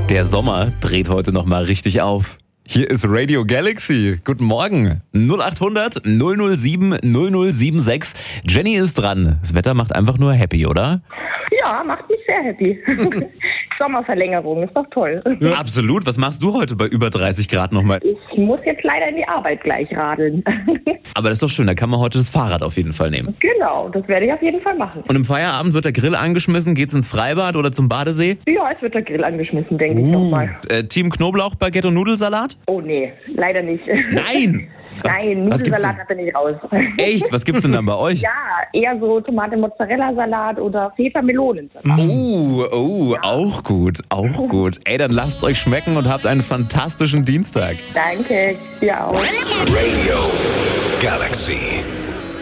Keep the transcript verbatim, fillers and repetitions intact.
Der Sommer dreht heute nochmal richtig auf. Hier ist Radio Galaxy. Guten Morgen. null acht hundert null null sieben null null sieben sechs. Jenny ist dran. Das Wetter macht einfach nur happy, oder? Ja, macht mich sehr happy. Sommerverlängerung, ist doch toll. Ja. Absolut. Was machst du heute bei über dreißig Grad nochmal? Ich muss jetzt leider in die Arbeit gleich radeln. Aber das ist doch schön, da kann man heute das Fahrrad auf jeden Fall nehmen. Genau, das werde ich auf jeden Fall machen. Und im Feierabend wird der Grill angeschmissen, geht's ins Freibad oder zum Badesee? Ja, es wird der Grill angeschmissen, denke uh. ich nochmal. Äh, Team Knoblauch, Baguette und Nudelsalat? Oh nee, leider nicht. Nein! Was, Nein, Nudelsalat da bin ich raus. Echt? Was gibt's denn dann bei euch? Ja, eher so Tomate-Mozzarella-Salat oder Pfeffer-Melonen-Salat. Oh, oh, ja. Auch gut, auch gut. Ey, dann lasst's euch schmecken und habt einen fantastischen Dienstag. Danke, dir auch. Radio Galaxy.